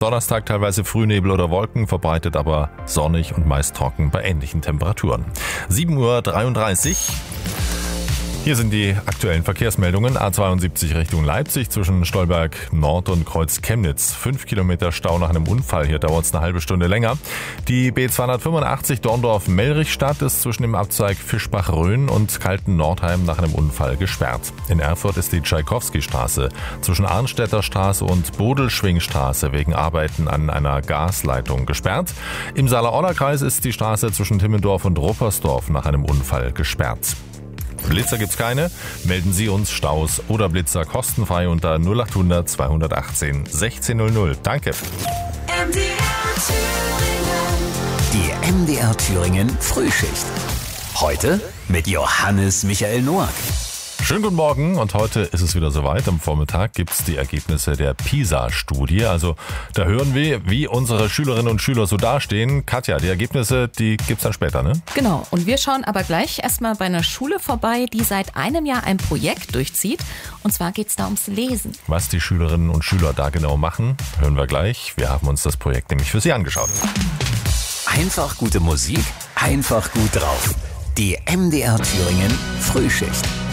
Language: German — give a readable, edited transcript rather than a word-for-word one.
Donnerstag teilweise Frühnebel oder Wolken, verbreitet aber sonnig und meist trocken bei ähnlichen Temperaturen. 7:33 Uhr. Hier sind die aktuellen Verkehrsmeldungen. A72 Richtung Leipzig zwischen Stolberg Nord und Kreuz Chemnitz. 5 Kilometer Stau nach einem Unfall. Hier dauert es eine halbe Stunde länger. Die B285 Dorndorf-Mellrichstadt ist zwischen dem Abzweig Fischbach-Rhön und Kalten-Nordheim nach einem Unfall gesperrt. In Erfurt ist die Tschaikowski-Straße zwischen Arnstädter Straße und Bodelschwingstraße wegen Arbeiten an einer Gasleitung gesperrt. Im Saale-Orla-Kreis ist die Straße zwischen Timmendorf und Ruppersdorf nach einem Unfall gesperrt. Blitzer gibt's keine. Melden Sie uns Staus oder Blitzer kostenfrei unter 0800 218 1600. Danke. Die MDR Thüringen Frühschicht. Heute mit Johannes Michael Noack. Schönen guten Morgen und heute ist es wieder soweit. Am Vormittag gibt's die Ergebnisse der PISA-Studie. Also da hören wir, wie unsere Schülerinnen und Schüler so dastehen. Katja, die Ergebnisse, die gibt's dann später, ne? Genau, und wir schauen aber gleich erstmal bei einer Schule vorbei, die seit einem Jahr ein Projekt durchzieht. Und zwar geht's da ums Lesen. Was die Schülerinnen und Schüler da genau machen, hören wir gleich. Wir haben uns das Projekt nämlich für Sie angeschaut. Einfach gute Musik, einfach gut drauf. Die MDR Thüringen Frühschicht.